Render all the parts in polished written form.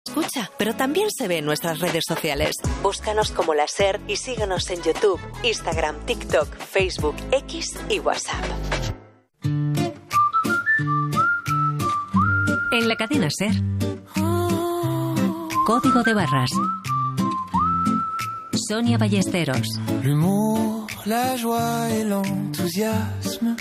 Escucha, pero también se ve en nuestras redes sociales. Búscanos como La SER y síguenos en YouTube, Instagram, TikTok, Facebook, X y WhatsApp. En la cadena SER, Código de Barras. Sonia Ballesteros. L'humour, la joie et l'enthousiasme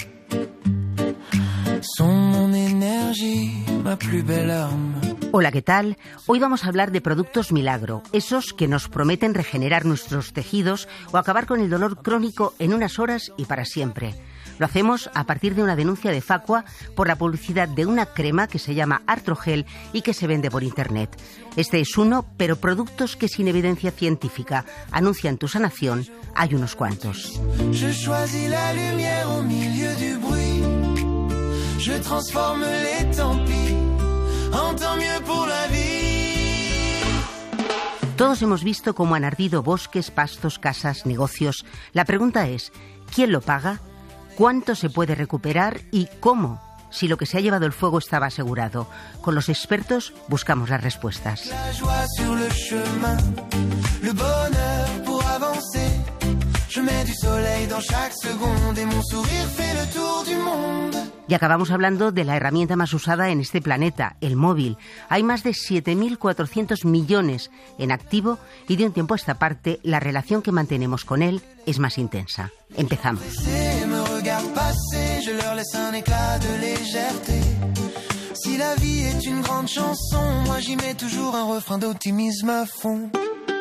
sont mon énergie, ma plus belle arme. Hola, ¿qué tal? Hoy vamos a hablar de productos milagro, esos que nos prometen regenerar nuestros tejidos o acabar con el dolor crónico en unas horas y para siempre. Lo hacemos a partir de una denuncia de Facua por la publicidad de una crema que se llama Artrogel y que se vende por internet. Este es uno, pero productos que sin evidencia científica anuncian tu sanación, hay unos cuantos. Je choisis la lumière au milieu du bruit. Je transforme les tant pis en tant mieux pour la vie. Todos hemos visto cómo han ardido bosques, pastos, casas, negocios. La pregunta es, ¿quién lo paga? ¿Cuánto se puede recuperar y cómo? Si lo que se ha llevado el fuego estaba asegurado. Con los expertos buscamos las respuestas. La joie sur le chemin, le bonheur pour avancer. Je mets du soleil dans chaque seconde et mon sourire fait le tour du monde. Y acabamos hablando de la herramienta más usada en este planeta, el móvil. Hay más de 7.400 millones en activo y de un tiempo a esta parte la relación que mantenemos con él es más intensa. Empezamos. Me regarde passer, je leur laisse un éclat de légèreté. Si la vie est une grande chanson, moi j'y mets toujours un refrain d'optimisme à fond.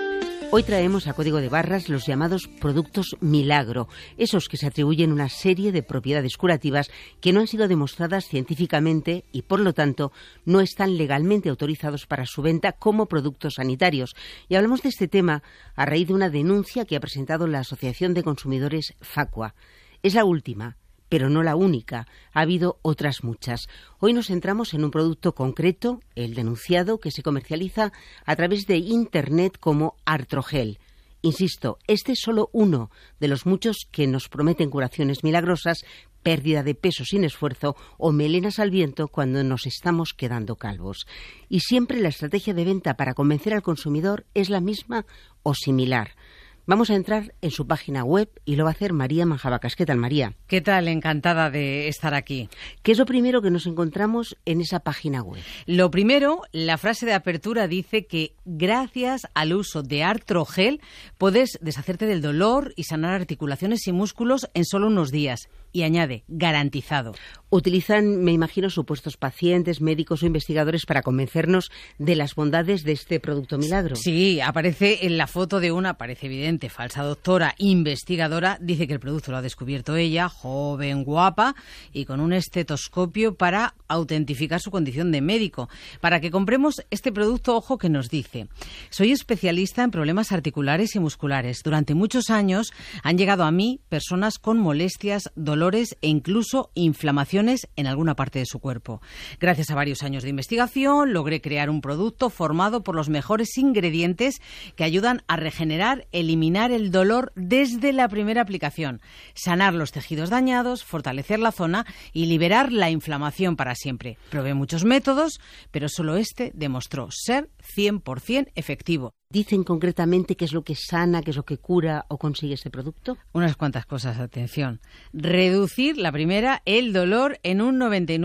Hoy traemos a Código de Barras los llamados productos milagro, esos que se atribuyen una serie de propiedades curativas que no han sido demostradas científicamente y, por lo tanto, no están legalmente autorizados para su venta como productos sanitarios. Y hablamos de este tema a raíz de una denuncia que ha presentado la Asociación de Consumidores Facua. Es la última, pero no la única. Ha habido otras muchas. Hoy nos centramos en un producto concreto, el denunciado, que se comercializa a través de Internet como Artrogel. Insisto, este es solo uno de los muchos que nos prometen curaciones milagrosas, pérdida de peso sin esfuerzo o melenas al viento cuando nos estamos quedando calvos. Y siempre la estrategia de venta para convencer al consumidor es la misma o similar. Vamos a entrar en su página web y lo va a hacer María Manjabacas. ¿Qué tal, María? ¿Qué tal? Encantada de estar aquí. ¿Qué es lo primero que nos encontramos en esa página web? Lo primero, la frase de apertura dice que gracias al uso de Artrogel puedes deshacerte del dolor y sanar articulaciones y músculos en solo unos días. Y añade, garantizado. Utilizan, me imagino, supuestos pacientes, médicos o investigadores para convencernos de las bondades de este producto milagro. Sí, aparece en la foto de una, parece evidente, falsa doctora investigadora. Dice que el producto lo ha descubierto ella, joven, guapa, y con un estetoscopio para autentificar su condición de médico. Para que compremos este producto, ojo que nos dice: soy especialista en problemas articulares y musculares. Durante muchos años han llegado a mí personas con molestias, dolores e incluso inflamaciones en alguna parte de su cuerpo. Gracias a varios años de investigación, logré crear un producto formado por los mejores ingredientes que ayudan a regenerar, eliminar el dolor desde la primera aplicación, sanar los tejidos dañados, fortalecer la zona y liberar la inflamación para siempre. Probé muchos métodos, pero solo este demostró ser 100% efectivo. ¿Dicen concretamente qué es lo que sana, qué es lo que cura o consigue este producto? Unas cuantas cosas, atención. Reducir, la primera, el dolor en un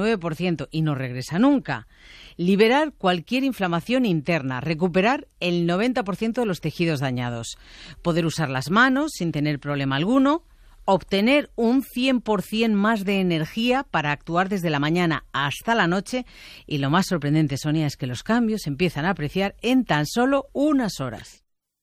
99% y no regresa nunca. Liberar cualquier inflamación interna, recuperar el 90% de los tejidos dañados. Poder usar las manos sin tener problema alguno. Obtener un 100% más de energía para actuar desde la mañana hasta la noche. Y lo más sorprendente, Sonia, es que los cambios se empiezan a apreciar en tan solo unas horas.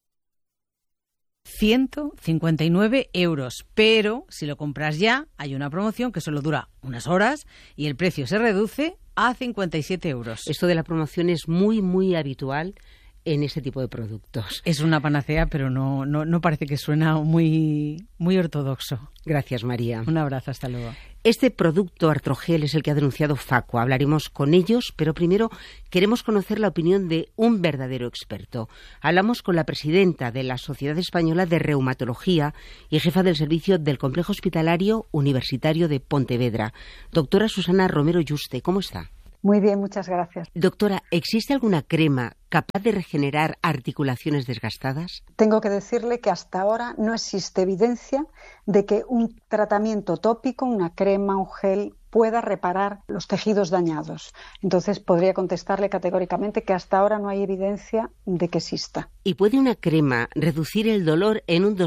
159 €, pero si lo compras ya, hay una promoción que solo dura unas horas y el precio se reduce a 57 €. Esto de la promoción es muy, muy habitual en este tipo de productos. Es una panacea, pero no parece que suena muy ortodoxo. Gracias, María. Un abrazo, hasta luego. Este producto Artrogel es el que ha denunciado Facua. Hablaremos con ellos, pero primero queremos conocer la opinión de un verdadero experto. Hablamos con la presidenta de la Sociedad Española de Reumatología y jefa del servicio del Complejo Hospitalario Universitario de Pontevedra, doctora Susana Romero Yuste. ¿Cómo está? Muy bien, muchas gracias. Doctora, ¿existe alguna crema capaz de regenerar articulaciones desgastadas? Tengo que decirle que hasta ahora no existe evidencia de que un tratamiento tópico, una crema, un gel, pueda reparar los tejidos dañados. Entonces podría contestarle categóricamente que hasta ahora no hay evidencia de que exista. ¿Y puede una crema reducir el dolor en un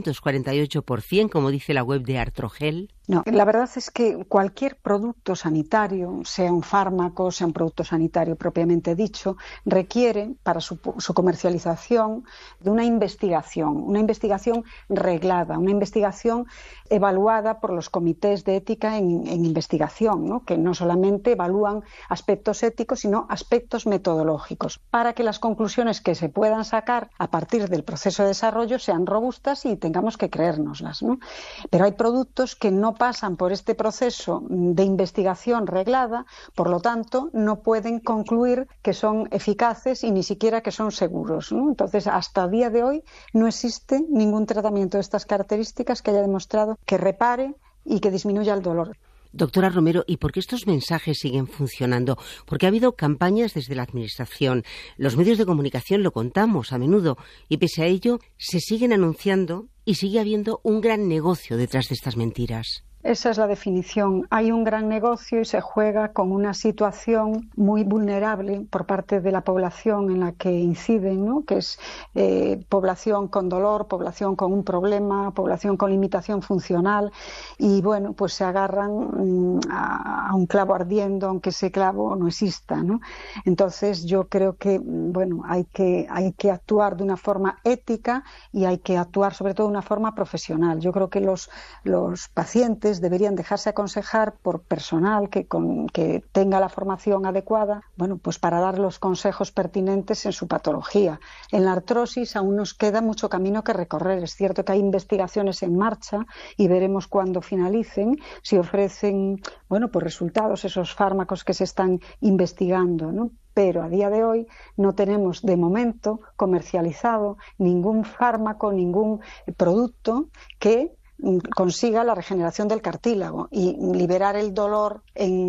248%, como dice la web de Artrogel? No, la verdad es que cualquier producto sanitario, sea un fármaco, sea un producto sanitario propiamente dicho, requiere para su comercialización de una investigación reglada, una investigación evaluada por los comités de ética en investigación, ¿no? Que no solamente evalúan aspectos éticos, sino aspectos metodológicos, para que las conclusiones que se puedan sacar a partir del proceso de desarrollo sean robustas y tengamos que creérnoslas, ¿no? Pero hay productos que no pasan por este proceso de investigación reglada, por lo tanto, no pueden concluir que son eficaces y ni siquiera que son seguros, ¿no? Entonces, hasta el día de hoy no existe ningún tratamiento de estas características que haya demostrado que repare y que disminuya el dolor. Doctora Romero, ¿y por qué estos mensajes siguen funcionando? Porque ha habido campañas desde la Administración, los medios de comunicación lo contamos a menudo, y pese a ello se siguen anunciando y sigue habiendo un gran negocio detrás de estas mentiras. Esa es la definición. Hay un gran negocio y se juega con una situación muy vulnerable por parte de la población en la que inciden, ¿no? Que es población con dolor, población con un problema, población con limitación funcional y bueno, pues se agarran a un clavo ardiendo aunque ese clavo no exista, ¿no? Entonces yo creo que bueno, hay que actuar de una forma ética y hay que actuar sobre todo de una forma profesional. Yo creo que los pacientes deberían dejarse aconsejar por personal que tenga la formación adecuada, bueno, pues para dar los consejos pertinentes en su patología. En la artrosis aún nos queda mucho camino que recorrer. Es cierto que hay investigaciones en marcha y veremos cuándo finalicen, si ofrecen, bueno, pues resultados esos fármacos que se están investigando, ¿no? Pero a día de hoy no tenemos de momento comercializado ningún fármaco, ningún producto que consiga la regeneración del cartílago y liberar el dolor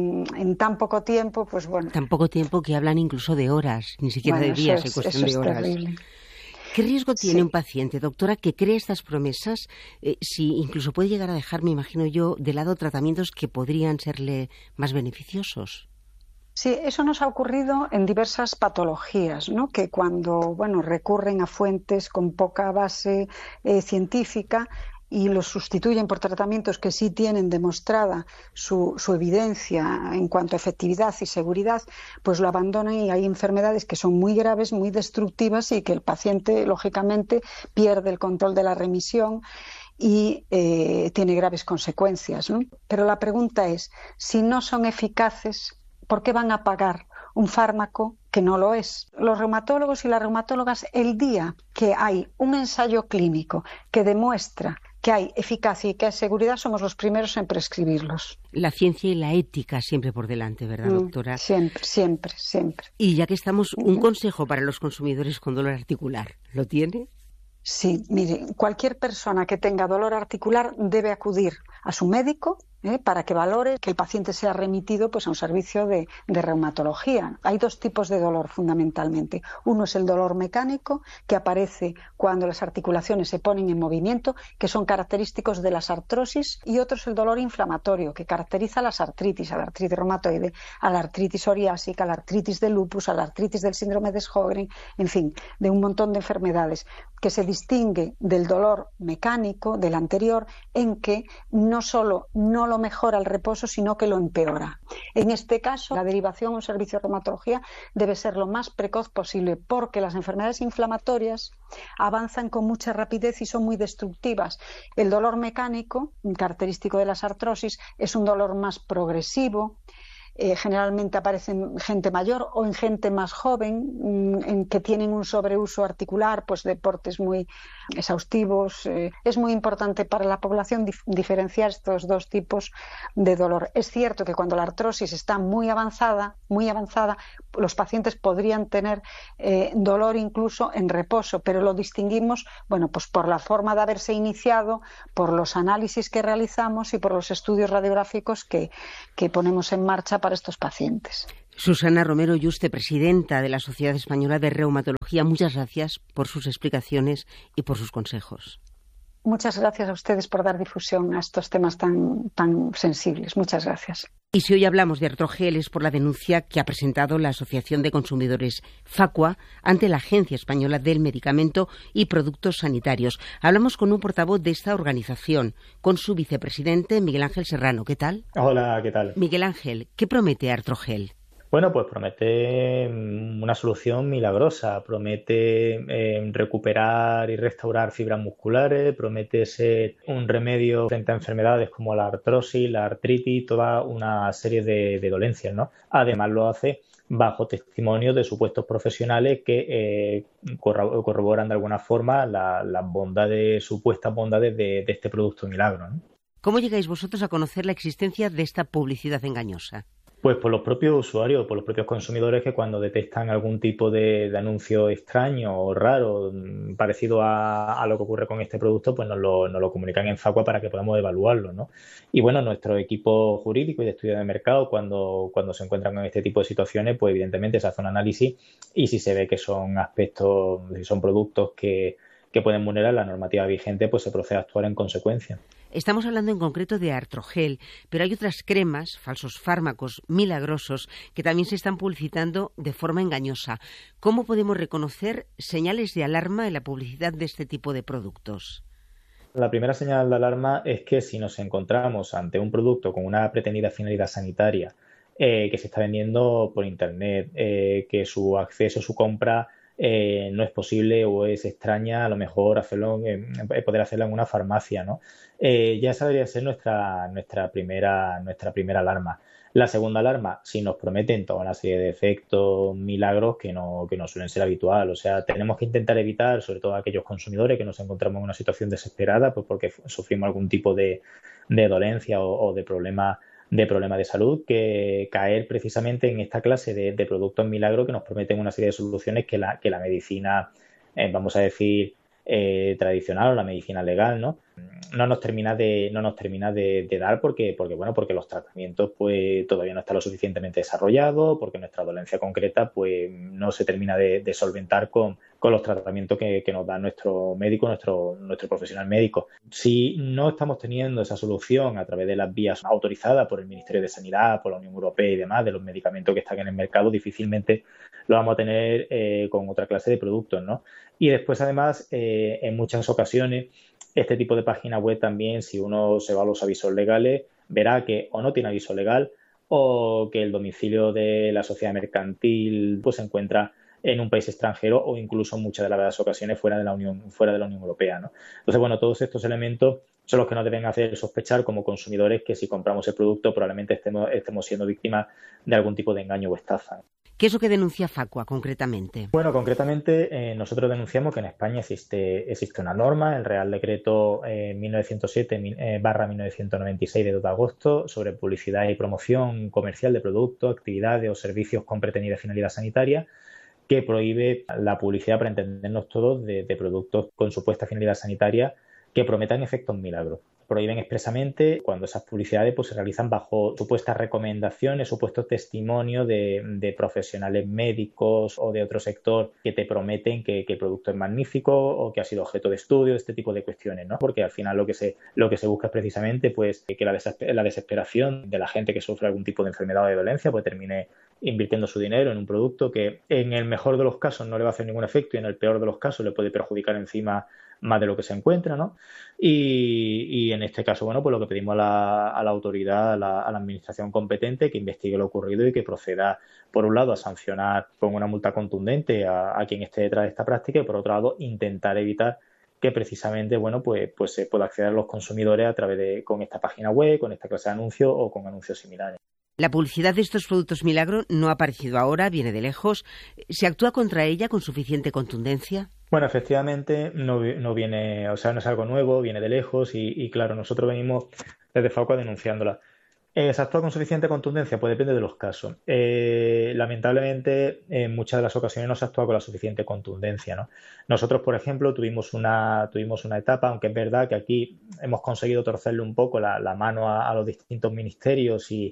en tan poco tiempo, pues bueno. Tan poco tiempo que hablan incluso de horas, ni siquiera de días, en cuestión de horas. Terrible. ¿Qué riesgo tiene un paciente, doctora, que cree estas promesas, si incluso puede llegar a dejar, me imagino yo, de lado tratamientos que podrían serle más beneficiosos? Sí, eso nos ha ocurrido en diversas patologías, ¿no? Que cuando, bueno, recurren a fuentes con poca base científica y los sustituyen por tratamientos que sí tienen demostrada su evidencia en cuanto a efectividad y seguridad, pues lo abandonan y hay enfermedades que son muy graves, muy destructivas y que el paciente, lógicamente, pierde el control de la remisión y tiene graves consecuencias, ¿no? Pero la pregunta es, si no son eficaces, ¿por qué van a pagar un fármaco que no lo es? Los reumatólogos y las reumatólogas, el día que hay un ensayo clínico que demuestra que hay eficacia y que hay seguridad, somos los primeros en prescribirlos. La ciencia y la ética siempre por delante, ¿verdad, doctora? Siempre, siempre, siempre. Y ya que estamos, un consejo para los consumidores con dolor articular, ¿lo tiene? Sí, mire, cualquier persona que tenga dolor articular debe acudir a su médico para que valore que el paciente sea remitido pues a un servicio de reumatología. Hay dos tipos de dolor fundamentalmente. Uno es el dolor mecánico, que aparece cuando las articulaciones se ponen en movimiento, que son característicos de las artrosis, y otro es el dolor inflamatorio, que caracteriza a la artritis reumatoide, a la artritis psoriásica, a la artritis de lupus, a la artritis del síndrome de Sjögren, en fin, de un montón de enfermedades, que se distingue del dolor mecánico, del anterior, en que no solo no lo mejora el reposo, sino que lo empeora. En este caso, la derivación a un servicio de reumatología debe ser lo más precoz posible, porque las enfermedades inflamatorias avanzan con mucha rapidez y son muy destructivas. El dolor mecánico, característico de las artrosis, es un dolor más progresivo. Generalmente aparece en gente mayor o en gente más joven, en que tienen un sobreuso articular, pues deportes muy exhaustivos. Es muy importante para la población diferenciar estos dos tipos de dolor. Es cierto que cuando la artrosis está muy avanzada, los pacientes podrían tener dolor incluso en reposo, pero lo distinguimos, bueno, pues por la forma de haberse iniciado, por los análisis que realizamos y por los estudios radiográficos que ponemos en marcha para estos pacientes. Susana Romero Yuste, presidenta de la Sociedad Española de Reumatología, muchas gracias por sus explicaciones y por sus consejos. Muchas gracias a ustedes por dar difusión a estos temas tan sensibles. Muchas gracias. Y si hoy hablamos de Artrogel es por la denuncia que ha presentado la Asociación de Consumidores Facua ante la Agencia Española del Medicamento y Productos Sanitarios. Hablamos con un portavoz de esta organización, con su vicepresidente Miguel Ángel Serrano. ¿Qué tal? Hola, ¿qué tal? Miguel Ángel, ¿qué promete Artrogel? Bueno, pues promete una solución milagrosa, promete recuperar y restaurar fibras musculares, promete ser un remedio frente a enfermedades como la artrosis, la artritis, toda una serie de dolencias, ¿no? Además lo hace bajo testimonio de supuestos profesionales que corroboran de alguna forma las bondades, supuestas bondades de este producto milagro, ¿no? ¿Cómo llegáis vosotros a conocer la existencia de esta publicidad engañosa? Pues por los propios usuarios, por los propios consumidores que cuando detectan algún tipo de anuncio extraño o raro, parecido a lo que ocurre con este producto, pues nos lo comunican en Facua para que podamos evaluarlo, ¿no? Y bueno, nuestro equipo jurídico y de estudio de mercado, cuando se encuentran con este tipo de situaciones, pues evidentemente se hace un análisis y si se ve que son aspectos, si son productos que pueden vulnerar la normativa vigente, pues se procede a actuar en consecuencia. Estamos hablando en concreto de Artrogel, pero hay otras cremas, falsos fármacos milagrosos, que también se están publicitando de forma engañosa. ¿Cómo podemos reconocer señales de alarma en la publicidad de este tipo de productos? La primera señal de alarma es que si nos encontramos ante un producto con una pretendida finalidad sanitaria que se está vendiendo por Internet, que su acceso, su compra no es posible o es extraña, a lo mejor poder hacerlo en una farmacia, ¿no? Ya esa debería ser nuestra primera alarma. La segunda alarma, si nos prometen toda una serie de efectos milagros que no suelen ser habitual. O sea, tenemos que intentar evitar, sobre todo aquellos consumidores que nos encontramos en una situación desesperada, pues porque sufrimos algún tipo de dolencia o de problema de salud, que caer precisamente en esta clase de productos milagros que nos prometen una serie de soluciones que la medicina, vamos a decir, tradicional o la medicina legal, ¿no? No nos termina de dar porque los tratamientos pues todavía no están lo suficientemente desarrollados, porque nuestra dolencia concreta pues no se termina de solventar con los tratamientos que nos da nuestro médico, nuestro profesional médico. Si no estamos teniendo esa solución a través de las vías autorizadas por el Ministerio de Sanidad, por la Unión Europea y demás, de los medicamentos que están en el mercado, difícilmente lo vamos a tener con otra clase de productos, ¿no? Y después, además, en muchas ocasiones, este tipo de página web también, si uno se va a los avisos legales, verá que o no tiene aviso legal o que el domicilio de la sociedad mercantil pues se encuentra en un país extranjero o incluso en muchas de las ocasiones fuera de la Unión Europea, ¿no? Entonces, bueno, todos estos elementos son los que nos deben hacer sospechar como consumidores que si compramos el producto probablemente estemos siendo víctimas de algún tipo de engaño o estafa. ¿Qué es lo que denuncia Facua concretamente? Bueno, concretamente nosotros denunciamos que en España existe una norma, el Real Decreto 1907/1996 de 2 de agosto sobre publicidad y promoción comercial de productos, actividades o servicios con pretendida finalidad sanitaria, que prohíbe la publicidad, para entendernos todos, de productos con supuesta finalidad sanitaria que prometan efectos milagros. Prohíben expresamente cuando esas publicidades pues se realizan bajo supuestas recomendaciones, supuestos testimonios de profesionales médicos o de otro sector que te prometen que el producto es magnífico o que ha sido objeto de estudio, este tipo de cuestiones, ¿no? Porque al final lo que se busca es precisamente pues que la desesperación de la gente que sufre algún tipo de enfermedad o de dolencia pues termine invirtiendo su dinero en un producto que en el mejor de los casos no le va a hacer ningún efecto y en el peor de los casos le puede perjudicar encima más de lo que se encuentra, ¿no? Y en este caso, bueno, pues lo que pedimos a la autoridad, a la administración competente, que investigue lo ocurrido y que proceda, por un lado, a sancionar con una multa contundente a quien esté detrás de esta práctica y, por otro lado, intentar evitar que precisamente, bueno, pues se pueda acceder a los consumidores a través con esta página web, con esta clase de anuncios o con anuncios similares. La publicidad de estos productos milagro no ha aparecido ahora, viene de lejos. ¿Se actúa contra ella con suficiente contundencia? Bueno, efectivamente no viene, o sea, no es algo nuevo, viene de lejos y claro, nosotros venimos desde Facua denunciándola. ¿Se actúa con suficiente contundencia? Pues depende de los casos. Lamentablemente, en muchas de las ocasiones no se actúa con la suficiente contundencia, ¿no? Nosotros, por ejemplo, tuvimos una etapa, aunque es verdad que aquí hemos conseguido torcerle un poco la mano a los distintos ministerios y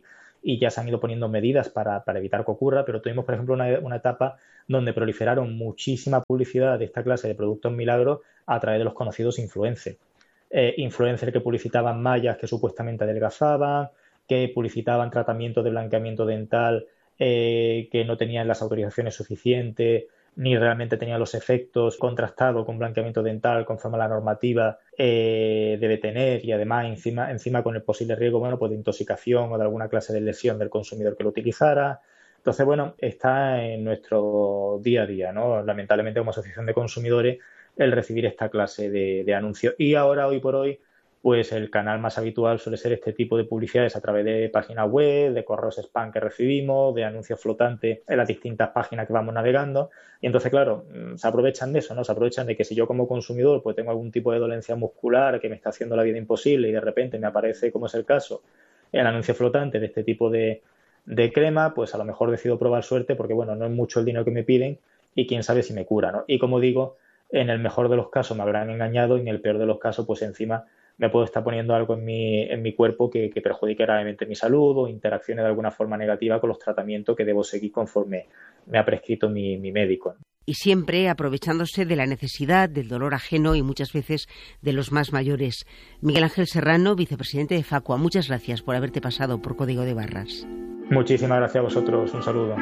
y ya se han ido poniendo medidas para evitar que ocurra, pero tuvimos, por ejemplo, una etapa donde proliferaron muchísima publicidad de esta clase de productos milagros a través de los conocidos influencers. Influencers que publicitaban mallas que supuestamente adelgazaban, que publicitaban tratamientos de blanqueamiento dental que no tenían las autorizaciones suficientes, ni realmente tenían los efectos contrastados con blanqueamiento dental conforme a la normativa debe tener, y además encima con el posible riesgo, bueno, pues de intoxicación o de alguna clase de lesión del consumidor que lo utilizara. Entonces, bueno, está en nuestro día a día, ¿no? Lamentablemente, como asociación de consumidores, el recibir esta clase de anuncios. Y ahora, hoy por hoy, pues el canal más habitual suele ser este tipo de publicidades a través de páginas web, de correos spam que recibimos, de anuncios flotantes en las distintas páginas que vamos navegando. Y entonces, claro, se aprovechan de eso, ¿no? Se aprovechan de que si yo como consumidor pues tengo algún tipo de dolencia muscular que me está haciendo la vida imposible y de repente me aparece, como es el caso, el anuncio flotante de este tipo de crema, pues a lo mejor decido probar suerte porque, bueno, no es mucho el dinero que me piden y quién sabe si me cura, ¿no? Y como digo, en el mejor de los casos me habrán engañado y en el peor de los casos, pues encima me puedo estar poniendo algo en mi cuerpo que perjudique gravemente mi salud o interaccione de alguna forma negativa con los tratamientos que debo seguir conforme me ha prescrito mi médico. Y siempre aprovechándose de la necesidad, del dolor ajeno y muchas veces de los más mayores. Miguel Ángel Serrano, vicepresidente de Facua, muchas gracias por haberte pasado por Código de Barras. Muchísimas gracias a vosotros. Un saludo.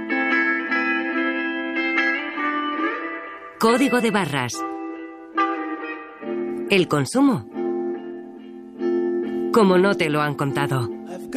Código de Barras. El consumo, como no te lo han contado.